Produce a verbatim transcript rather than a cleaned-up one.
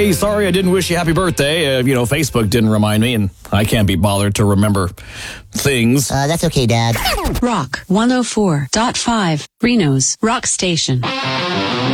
Hey, sorry I didn't wish you happy birthday. Uh, you know, Facebook didn't remind me, and I can't be bothered to remember things. Uh, that's okay, Dad. Rock one oh four point five, Reno's Rock Station.